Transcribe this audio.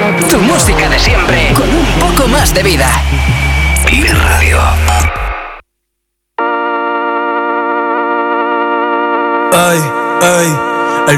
Tu música de siempre con un poco más de vida. Vive Radio. Ay, ay.